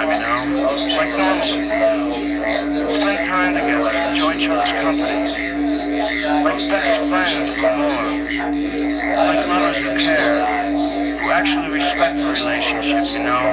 time, you know? Like normal people. Spend time together, enjoy each other's company. Like best friends, but more. Like lovers who care, who actually respect the relationship, you know?